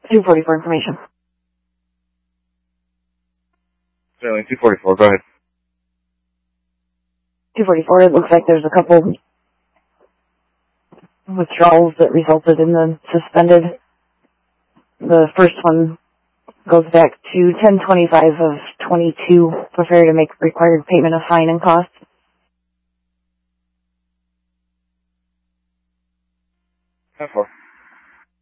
244 information. Sterling 244, go ahead. 244, it looks like there's a couple withdrawals that resulted in the suspended. The first one goes back to 10/25 of 22 for failure to make required payment of fine and costs. How far?